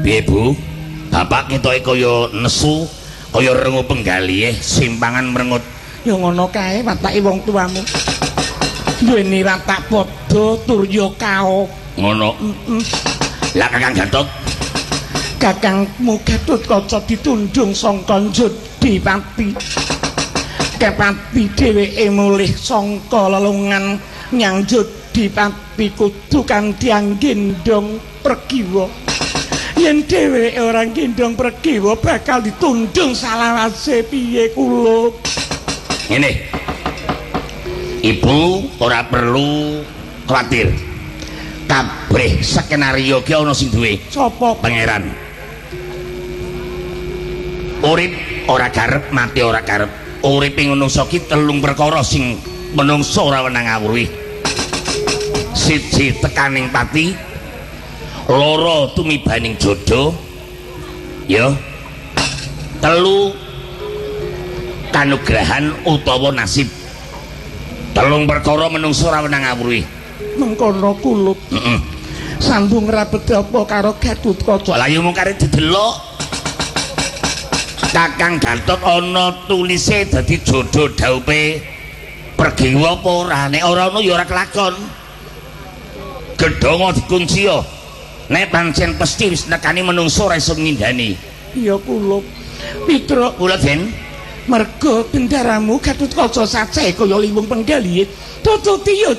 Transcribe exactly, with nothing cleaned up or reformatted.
Piye Bu? Bapak ketoke kaya nesu, kaya rengu penggali simpangan merengut. Ya ngono kae watake wong tuamu. Duweni watak padha tur ya kaop. Ngono. Heeh. Lah Kakang Gatot. Kakangmu Gatotkaca ditundung sangka Jodipati. Kepati dheweke mulih sangka lelungan nyang Jodipati kudu kang dianggendong Pregiwa. Yen dheweke ora gendong Pregiwa bakal ditundung salawase piye kula. Ngene. Ibu ora perlu kuwatir. Kabeh skenario ki ana sing duwe. Sapa? Pangeran. Urip ora karep, mati ora karep. Uripe manungsa ki telung perkara sing manungsa ora wenang ngawruhi. Siji tekaning pati, loro tumibaning jodoh, ya. Telu kanugrahan utawa nasib. Telung perkara manungsa ora wenang ngawruhi. Mengkono kulup. Heeh. Sambung rabet apa karo Gatotkaca? Lah yo mung karep didelok. Kakang Gatot ana tulise dadi jodoh dhaupe Pregiwa apa ora? Nek ora ana ya ora kelakon. Gedhonga dikunci yo. Nek pancen pesti wis nekani menungso ora iso ngindani. Iya kula. Pitra Kula Den, merga bendaramu Gatotkaca sacahe kaya liwung penggali. Tututi yo